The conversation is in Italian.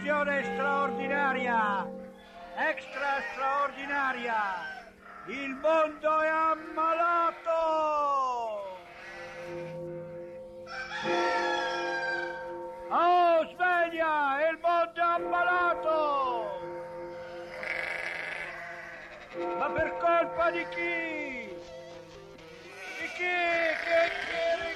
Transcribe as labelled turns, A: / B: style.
A: Attenzione straordinaria! Extra straordinaria! Il mondo è ammalato! Oh, sveglia! Il mondo è ammalato! Ma per colpa di chi? Di chi? Che